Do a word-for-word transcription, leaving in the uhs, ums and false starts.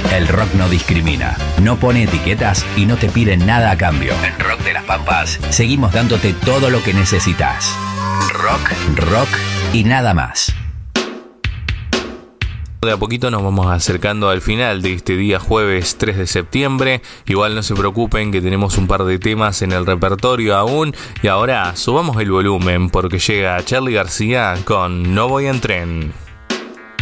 El rock no discrimina, no pone etiquetas y no te pide nada a cambio. En Rock de las Pampas seguimos dándote todo lo que necesitas. Rock, rock y nada más. De a poquito nos vamos acercando al final de este día jueves tres de septiembre. Igual no se preocupen que tenemos un par de temas en el repertorio aún. Y ahora subamos el volumen porque llega Charly García con No voy en tren.